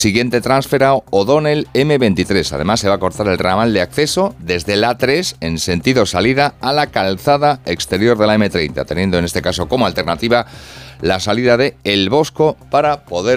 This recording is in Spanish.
Siguiente transfer a O'Donnell M23. Además, se va a cortar el ramal de acceso desde la A3 en sentido salida a la calzada exterior de la M30, teniendo en este caso como alternativa la salida de El Bosco para poder